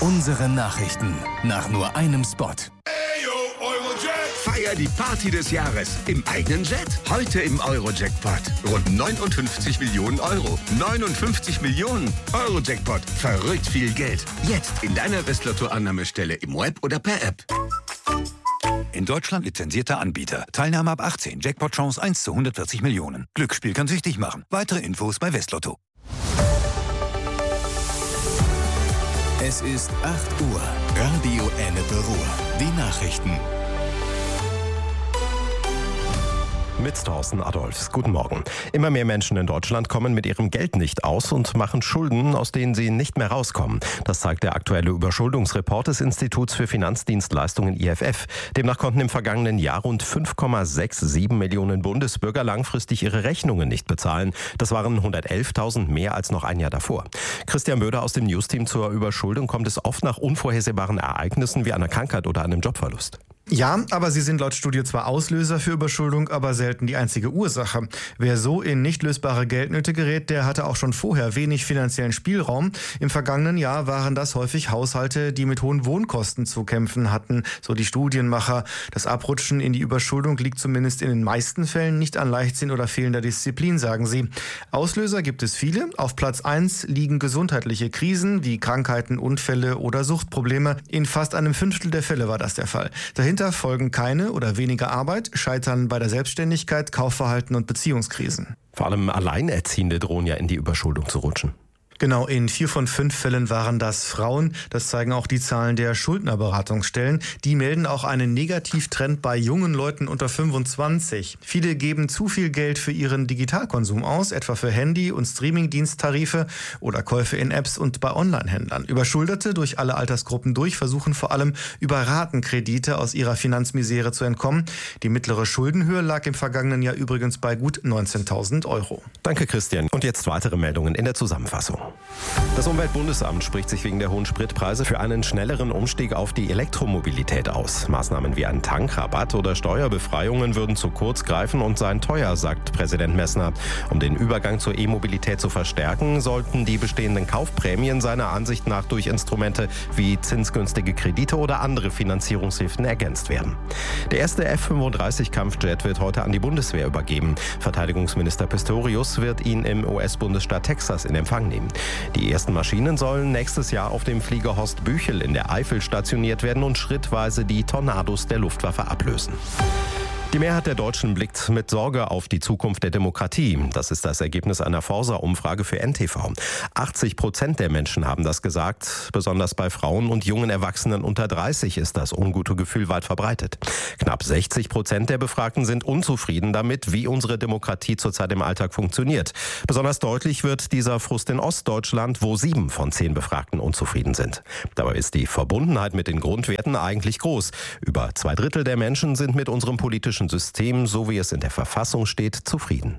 Unsere Nachrichten nach nur einem Spot. Feier die Party des Jahres im eigenen Jet. Heute im Euro-Jackpot. Rund 59 Millionen Euro. 59 Millionen Euro-Jackpot. Verrückt viel Geld. Jetzt in deiner Westlotto-Annahmestelle im Web oder per App. In Deutschland lizenzierter Anbieter. Teilnahme ab 18. Jackpot-Chance 1 zu 140 Millionen. Glücksspiel kann süchtig machen. Weitere Infos bei Westlotto. Es ist 8 Uhr. Radio Ennepe Ruhr. Die Nachrichten. Mit Thorsten Adolphs. Guten Morgen. Immer mehr Menschen in Deutschland kommen mit ihrem Geld nicht aus und machen Schulden, aus denen sie nicht mehr rauskommen. Das zeigt der aktuelle Überschuldungsreport des Instituts für Finanzdienstleistungen IFF. Demnach konnten im vergangenen Jahr rund 5,67 Millionen Bundesbürger langfristig ihre Rechnungen nicht bezahlen. Das waren 111.000 mehr als noch ein Jahr davor. Christian Böder aus dem Newsteam: Zur Überschuldung kommt es oft nach unvorhersehbaren Ereignissen wie einer Krankheit oder einem Jobverlust. Ja, aber sie sind laut Studie zwar Auslöser für Überschuldung, aber selten die einzige Ursache. Wer so in nicht lösbare Geldnöte gerät, der hatte auch schon vorher wenig finanziellen Spielraum. Im vergangenen Jahr waren das häufig Haushalte, die mit hohen Wohnkosten zu kämpfen hatten, so die Studienmacher. Das Abrutschen in die Überschuldung liegt zumindest in den meisten Fällen nicht an Leichtsinn oder fehlender Disziplin, sagen sie. Auslöser gibt es viele. Auf Platz 1 liegen gesundheitliche Krisen wie Krankheiten, Unfälle oder Suchtprobleme. In fast einem Fünftel der Fälle war das der Fall. Dahinter folgen keine oder weniger Arbeit, Scheitern bei der Selbstständigkeit, Kaufverhalten und Beziehungskrisen. Vor allem Alleinerziehende drohen ja in die Überschuldung zu rutschen. Genau, in 4 von 5 Fällen waren das Frauen. Das zeigen auch die Zahlen der Schuldnerberatungsstellen. Die melden auch einen Negativtrend bei jungen Leuten unter 25. Viele geben zu viel Geld für ihren Digitalkonsum aus, etwa für Handy- und Streamingdiensttarife oder Käufe in Apps und bei Onlinehändlern. Überschuldete durch alle Altersgruppen durch versuchen vor allem über Ratenkredite aus ihrer Finanzmisere zu entkommen. Die mittlere Schuldenhöhe lag im vergangenen Jahr übrigens bei gut 19.000 Euro. Danke, Christian. Und jetzt weitere Meldungen in der Zusammenfassung. Das Umweltbundesamt spricht sich wegen der hohen Spritpreise für einen schnelleren Umstieg auf die Elektromobilität aus. Maßnahmen wie ein Tankrabatt oder Steuerbefreiungen würden zu kurz greifen und seien teuer, sagt Präsident Messner. Um den Übergang zur E-Mobilität zu verstärken, sollten die bestehenden Kaufprämien seiner Ansicht nach durch Instrumente wie zinsgünstige Kredite oder andere Finanzierungshilfen ergänzt werden. Der erste F-35-Kampfjet wird heute an die Bundeswehr übergeben. Verteidigungsminister Pistorius wird ihn im US-Bundesstaat Texas in Empfang nehmen. Die ersten Maschinen sollen nächstes Jahr auf dem Flieger Horst Büchel in der Eifel stationiert werden und schrittweise die Tornados der Luftwaffe ablösen. Die Mehrheit der Deutschen blickt mit Sorge auf die Zukunft der Demokratie. Das ist das Ergebnis einer Forsa-Umfrage für NTV. 80% der Menschen haben das gesagt. Besonders bei Frauen und jungen Erwachsenen unter 30 ist das ungute Gefühl weit verbreitet. Knapp 60% der Befragten sind unzufrieden damit, wie unsere Demokratie zurzeit im Alltag funktioniert. Besonders deutlich wird dieser Frust in Ostdeutschland, wo 7 von 10 Befragten unzufrieden sind. Dabei ist die Verbundenheit mit den Grundwerten eigentlich groß. Über 2/3 der Menschen sind mit unserem politischen System, so wie es in der Verfassung steht, zufrieden.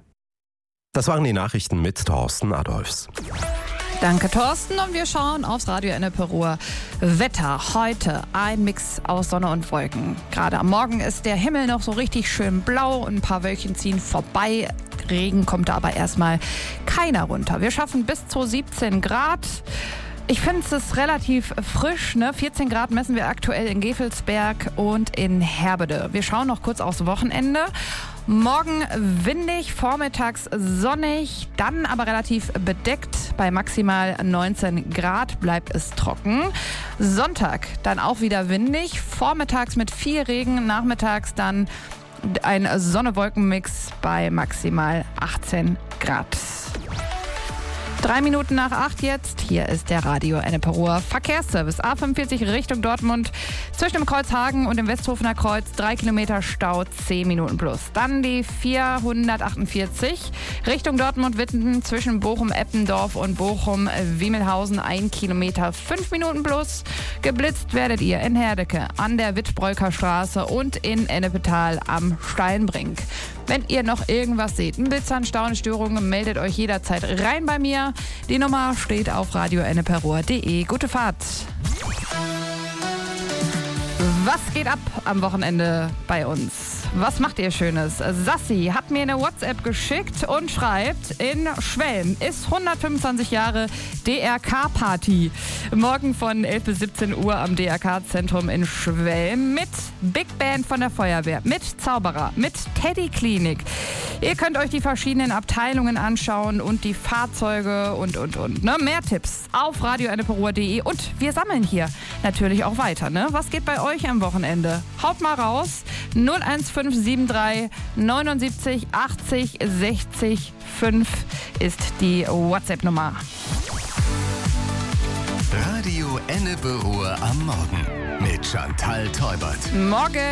Das waren die Nachrichten mit Thorsten Adolphs. Danke, Thorsten. Und wir schauen aufs Radio Ennepe Ruhr. Wetter heute, ein Mix aus Sonne und Wolken. Gerade am Morgen ist der Himmel noch so richtig schön blau und ein paar Wölkchen ziehen vorbei. Regen kommt da aber erstmal keiner runter. Wir schaffen bis zu 17 Grad. Ich finde, es ist relativ frisch, ne? 14 Grad messen wir aktuell in Gevelsberg und in Herbede. Wir schauen noch kurz aufs Wochenende. Morgen windig, vormittags sonnig, dann aber relativ bedeckt. Bei maximal 19 Grad bleibt es trocken. Sonntag dann auch wieder windig, vormittags mit viel Regen, nachmittags dann ein Sonne-Wolken-Mix bei maximal 18 Grad. 3 Minuten nach 8 jetzt. Hier ist der Radio Ennepe Ruhr Verkehrsservice. A45 Richtung Dortmund. Zwischen dem Kreuz Hagen und dem Westhofener Kreuz 3 Kilometer Stau, 10 Minuten plus. Dann die 448 Richtung Dortmund-Witten zwischen Bochum-Eppendorf und Bochum-Wiemelhausen 1 Kilometer, 5 Minuten plus. Geblitzt werdet ihr in Herdecke an der Wittbreuker Straße und in Ennepetal am Steinbrink. Wenn ihr noch irgendwas seht, ein Blitzer, ein Stau, eine Störung, meldet euch jederzeit rein bei mir. Die Nummer steht auf radioenneperuhr.de. Gute Fahrt. Was geht ab am Wochenende bei uns? Was macht ihr Schönes? Sassi hat mir eine WhatsApp geschickt und schreibt, in Schwelm ist 125 Jahre DRK-Party. Morgen von 11 bis 17 Uhr am DRK-Zentrum in Schwelm mit Big Band von der Feuerwehr, mit Zauberer, mit Teddy Klinik. Ihr könnt euch die verschiedenen Abteilungen anschauen und die Fahrzeuge und. Ne? Mehr Tipps auf radioenneperua.de und wir sammeln hier natürlich auch weiter. Ne? Was geht bei euch am Wochenende? Haut mal raus. 01573 79 80 60 5 ist die WhatsApp-Nummer. Radio Ennepe Ruhr am Morgen mit Chantal Teubert. Morgen.